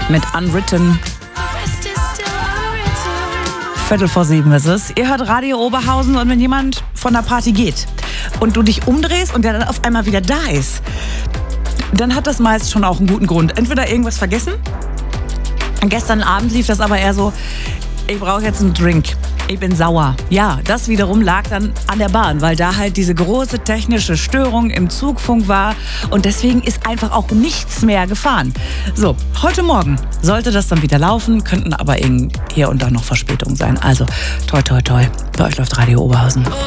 mit Unwritten. 6:15 ist es. Ihr hört Radio Oberhausen und wenn jemand von der Party geht und du dich umdrehst und der dann auf einmal wieder da ist, dann hat das meist schon auch einen guten Grund. Entweder irgendwas vergessen. Gestern Abend lief das aber eher so, ich brauche jetzt einen Drink. Ich bin sauer. Ja, das wiederum lag dann an der Bahn, weil da halt diese große technische Störung im Zugfunk war und deswegen ist einfach auch nichts mehr gefahren. So, heute Morgen sollte das dann wieder laufen, könnten aber hier und da noch Verspätungen sein. Also, toi toi toi, bei euch läuft Radio Oberhausen.